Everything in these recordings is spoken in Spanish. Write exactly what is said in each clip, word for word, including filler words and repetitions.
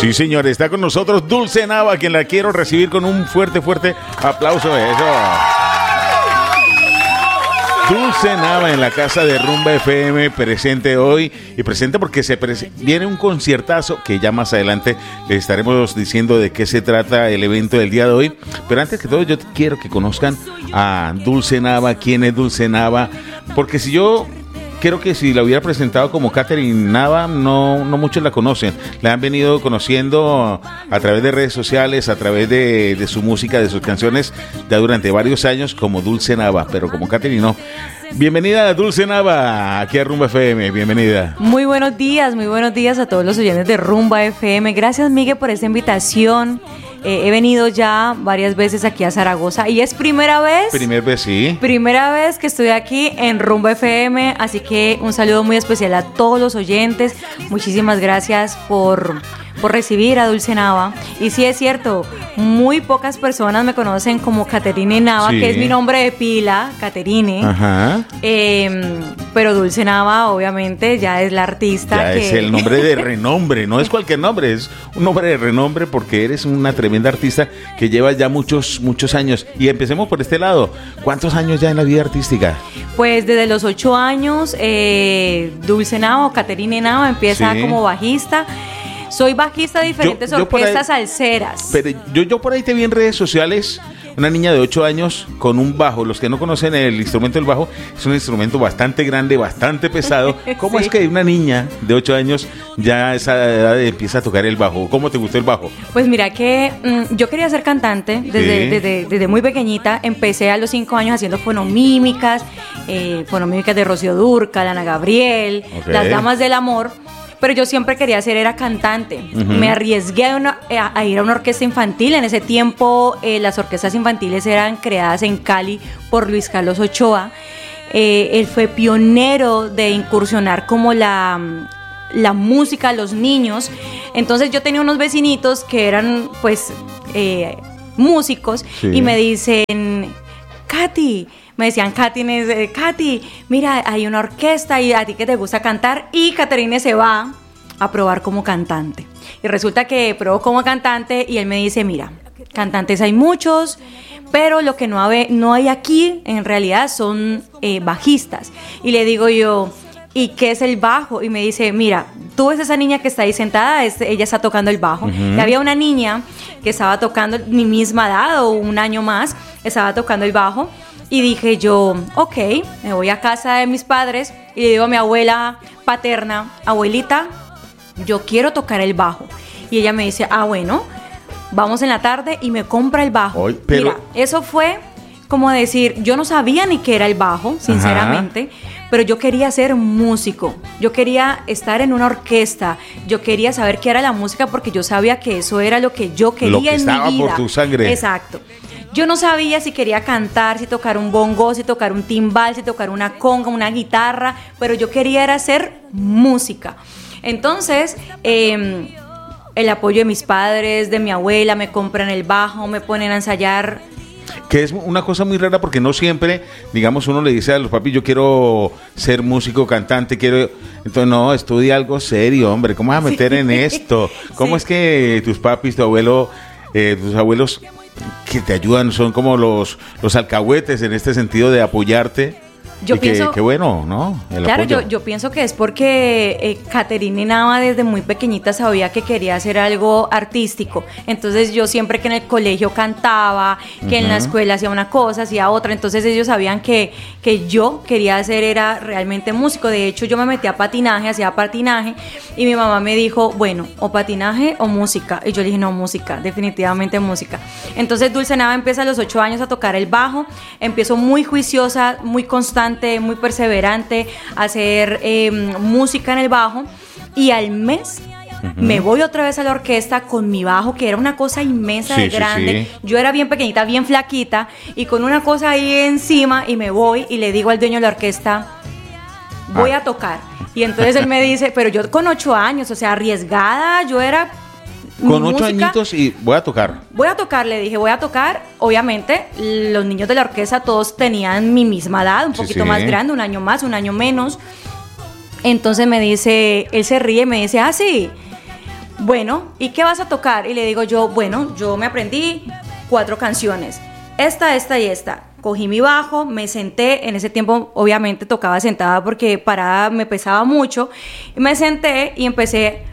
Sí, señor, está con nosotros Dulce Nava, quien la quiero recibir con un fuerte, fuerte aplauso. Eso. Dulce Nava en la casa de Rumba F M, presente hoy y presente porque se pre- viene un conciertazo que ya más adelante les estaremos diciendo de qué se trata el evento del día de hoy. Pero antes que todo yo quiero que conozcan a Dulce Nava, quién es Dulce Nava, porque si yo... Creo que si la hubiera presentado como Catherine Nava, no, no muchos la conocen. La han venido conociendo a través de redes sociales, a través de, de su música, de sus canciones, ya durante varios años como Dulce Nava, pero como Catherine no. Bienvenida Dulce Nava, aquí a Rumba F M, bienvenida. Muy buenos días, muy buenos días a todos los oyentes de Rumba F M. Gracias, Miguel, por esta invitación. Eh, he venido ya varias veces aquí a Zaragoza y es primera vez. Primera vez, sí. Primera vez que estoy aquí en Rumba F M, así que un saludo muy especial a todos los oyentes. Muchísimas gracias por, por recibir a Dulce Nava. Y sí es cierto, muy pocas personas me conocen como Caterine Nava, sí, que es mi nombre de pila, Caterine. Ajá. Eh, pero Dulce Nava, obviamente, ya es la artista. Ya que... es el nombre de renombre, no es cualquier nombre, es un nombre de renombre porque eres una tremenda artista que lleva ya muchos, muchos años. Y empecemos por este lado. ¿Cuántos años ya en la vida artística? Pues desde los ocho años, eh, Dulce Nava o Caterine Nava empieza, sí, como bajista. Soy bajista de diferentes yo, yo orquestas ahí, salseras. Pero yo, yo por ahí te vi en redes sociales una niña de ocho años con un bajo. Los que no conocen el instrumento del bajo, es un instrumento bastante grande, bastante pesado. ¿Cómo sí. es que una niña de ocho años ya a esa edad empieza a tocar el bajo? ¿Cómo te gustó el bajo? Pues mira que mmm, yo quería ser cantante desde, sí. desde, desde muy pequeñita. Empecé a los cinco años haciendo fonomímicas, eh, fonomímicas de Rocío Dúrcal, Ana Gabriel, okay. Las Damas del Amor. Pero yo siempre quería ser era cantante. Uh-huh. Me arriesgué a, una, a, a ir a una orquesta infantil. En ese tiempo eh, las orquestas infantiles eran creadas en Cali por Luis Carlos Ochoa. Eh, él fue pionero de incursionar como la, la música a los niños. Entonces yo tenía unos vecinitos que eran pues eh, músicos, sí, y me dicen, Katy, me decían, Katy, Katy, mira, hay una orquesta y a ti que te gusta cantar, y Caterine se va a probar como cantante. Y resulta que probó como cantante y él me dice, mira, cantantes hay muchos, pero lo que no hay, no hay aquí en realidad son eh, bajistas. Y le digo yo, ¿y qué es el bajo? Y me dice, mira, tú ves esa niña que está ahí sentada, es, ella está tocando el bajo. Uh-huh. Y había una niña que estaba tocando, mi misma edad o un año más, estaba tocando el bajo. Y dije yo, ok, me voy a casa de mis padres y le digo a mi abuela paterna, abuelita, yo quiero tocar el bajo. Y ella me dice, ah, bueno, vamos en la tarde, y me compra el bajo. Oy, pero... Mira, eso fue como decir, yo no sabía ni qué era el bajo, sinceramente, ajá, pero yo quería ser músico, yo quería estar en una orquesta, yo quería saber qué era la música porque yo sabía que eso era lo que yo quería lo que en mi vida. Estaba por tu sangre. Exacto. Yo no sabía si quería cantar, si tocar un bongo, si tocar un timbal, si tocar una conga, una guitarra, pero yo quería era hacer música. Entonces, eh, el apoyo de mis padres, de mi abuela, me compran el bajo, me ponen a ensayar. Que es una cosa muy rara porque no siempre, digamos, uno le dice a los papis, yo quiero ser músico, cantante, quiero... Entonces, no, estudia algo serio, hombre, ¿cómo vas a meter sí. en esto? ¿Cómo sí. es que tus papis, tu abuelo, eh, tus abuelos... que te ayudan, son como los, los alcahuetes en este sentido de apoyarte? Yo y pienso, que, que bueno, ¿no? El claro, apoyo. yo, yo pienso que es porque eh, Caterine Nava desde muy pequeñita sabía que quería hacer algo artístico. Entonces yo siempre que en el colegio cantaba, que uh-huh. en la escuela hacía una cosa, hacía otra. Entonces ellos sabían que, que yo quería hacer era realmente músico. De hecho yo me metí a patinaje, hacía patinaje, y mi mamá me dijo, bueno, o patinaje o música. Y yo le dije, no, música, definitivamente música. Entonces Dulce Nava empieza a los ocho años a tocar el bajo. Empiezo muy juiciosa, muy constante, muy perseverante, a hacer eh, música en el bajo, y al mes uh-huh. me voy otra vez a la orquesta con mi bajo, que era una cosa inmensa, sí, de grande, sí, sí. Yo era bien pequeñita, bien flaquita, y con una cosa ahí encima, y me voy y le digo al dueño de la orquesta, voy ah. a tocar. Y entonces él me dice, pero yo con ocho años, o sea, arriesgada, yo era... Con ocho música, añitos y voy a tocar. Voy a tocar, le dije, voy a tocar. Obviamente, los niños de la orquesta todos tenían mi misma edad, un poquito sí, sí. más grande, un año más, un año menos. Entonces me dice, él se ríe y me dice, ah, sí, bueno, ¿y qué vas a tocar? Y le digo yo, bueno, yo me aprendí cuatro canciones, esta, esta y esta. Cogí mi bajo, me senté, en ese tiempo obviamente tocaba sentada porque parada me pesaba mucho, y me senté y empecé,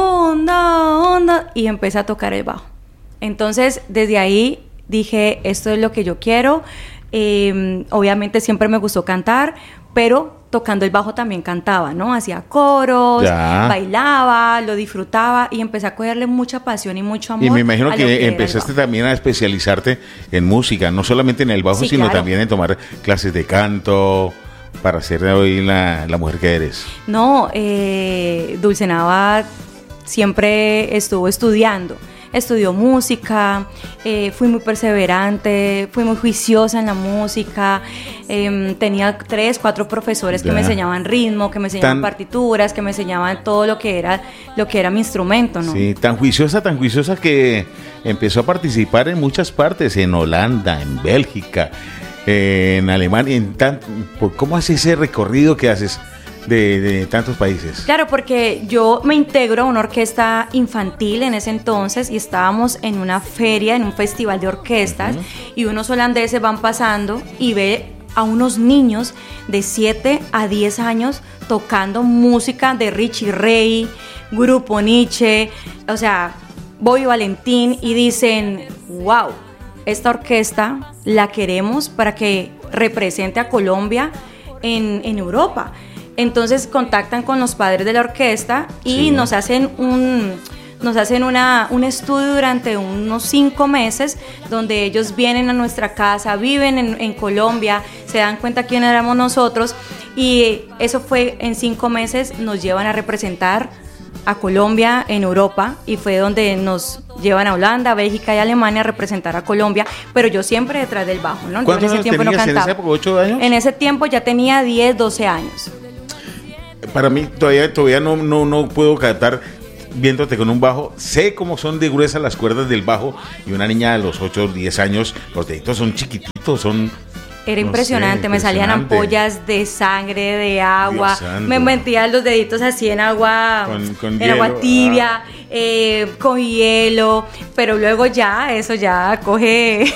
onda, onda, y empecé a tocar el bajo. Entonces, desde ahí dije, esto es lo que yo quiero. Eh, obviamente siempre me gustó cantar, pero tocando el bajo también cantaba, ¿no? Hacía coros, ya. bailaba, lo disfrutaba y empecé a cogerle mucha pasión y mucho amor. Y me imagino que, que empezaste también a especializarte en música, no solamente en el bajo, sí, sino claro. también en tomar clases de canto para ser hoy la, la mujer que eres. No, eh, Dulce Nava siempre estuvo estudiando. Estudió música, eh, fui muy perseverante, fui muy juiciosa en la música, eh, tenía tres, cuatro profesores ya. que me enseñaban ritmo, que me enseñaban tan, partituras, que me enseñaban todo lo que era lo que era mi instrumento, ¿no? Sí, tan juiciosa, tan juiciosa que empezó a participar en muchas partes, en Holanda, en Bélgica, eh, en Alemania, en tan, ¿cómo haces ese recorrido que haces? De, de tantos países. Claro, porque yo me integro a una orquesta infantil en ese entonces y estábamos en una feria, en un festival de orquestas, uh-huh. y unos holandeses van pasando y ve a unos niños de siete a diez años tocando música de Richie Ray, Grupo Nietzsche, o sea, Bobby Valentín, y dicen, wow, esta orquesta la queremos para que represente a Colombia en, en Europa. Entonces contactan con los padres de la orquesta y sí. nos hacen un nos hacen una, un estudio durante unos cinco meses donde ellos vienen a nuestra casa, viven en, en Colombia, se dan cuenta quién éramos nosotros, y eso fue en cinco meses, nos llevan a representar a Colombia en Europa, y fue donde nos llevan a Holanda, Bélgica y Alemania a representar a Colombia, pero yo siempre detrás del bajo, ¿no? ¿Cuántos años tenías en esa época? ¿ocho años? En ese tiempo ya tenía diez, doce años. Para mí todavía todavía no, no, no puedo captar viéndote con un bajo. Sé cómo son de gruesas las cuerdas del bajo, y una niña de los ocho o diez años, los deditos son chiquititos, son... Era impresionante, no sé, me salían ampollas de sangre, de agua, me metía los deditos así en agua, con, con en hielo, agua tibia, ah. eh, con hielo, pero luego ya, eso ya coge,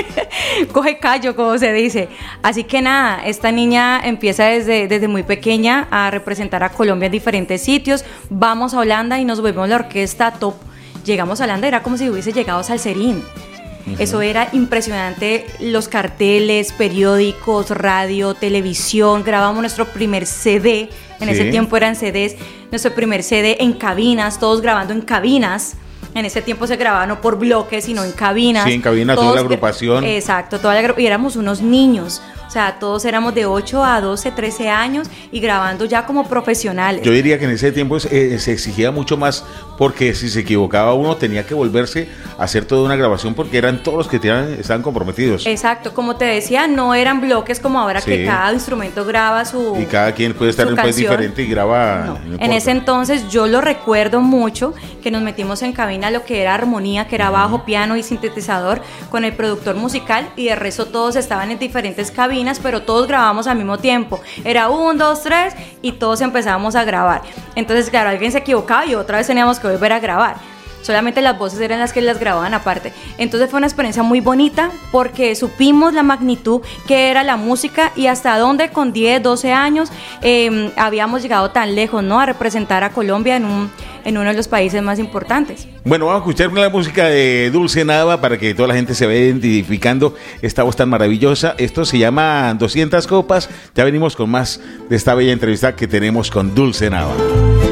coge callo, como se dice. Así que nada, esta niña empieza desde, desde muy pequeña a representar a Colombia en diferentes sitios. Vamos a Holanda y nos volvemos la orquesta top. Llegamos a Holanda, era como si hubiese llegado a Salserín. Uh-huh. Eso era impresionante, los carteles, periódicos, radio, televisión. Grabamos nuestro primer C D, en ¿Sí? ese tiempo eran C Ds, nuestro primer C D en cabinas, todos grabando en cabinas. En ese tiempo se grababa no por bloques, sino en cabinas. Sí, en cabina, todos, toda la agrupación. Exacto, toda la agrupación. Y éramos unos niños. O sea, todos éramos de ocho a doce, trece años y grabando ya como profesionales. Yo diría que en ese tiempo eh, se exigía mucho más, porque si se equivocaba uno tenía que volverse a hacer toda una grabación, porque eran todos los que tenían, estaban comprometidos. Exacto, como te decía, no eran bloques como ahora, sí. que cada instrumento graba su Y cada quien puede estar en un país diferente y graba. No. No en ese entonces yo lo recuerdo mucho, que nos metimos en cabina lo que era armonía, que era bajo, uh-huh. piano y sintetizador, con el productor musical, y de resto todos estaban en diferentes cabinas, pero todos grabábamos al mismo tiempo. Era un, dos, tres y todos empezábamos a grabar. Entonces, claro, alguien se equivocaba y otra vez teníamos que volver a grabar. Solamente las voces eran las que las grababan aparte. Entonces fue una experiencia muy bonita, porque supimos la magnitud que era la música y hasta dónde con diez, doce años eh, habíamos llegado tan lejos, ¿no? A representar a Colombia en un en uno de los países más importantes. Bueno, vamos a escuchar la música de Dulce Nava para que toda la gente se vaya identificando esta voz tan maravillosa. Esto se llama doscientas copas. Ya venimos con más de esta bella entrevista que tenemos con Dulce Nava.